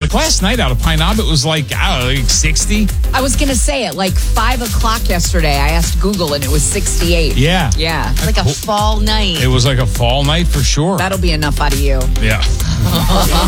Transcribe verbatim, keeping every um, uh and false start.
Like last night out of Pine Knob, it was like, I don't know, like sixty. I was going to say at like five o'clock yesterday, I asked Google and it was sixty-eight. Yeah. Yeah. It's like a fall night. It was like a fall night for sure. That'll be enough out of you. Yeah.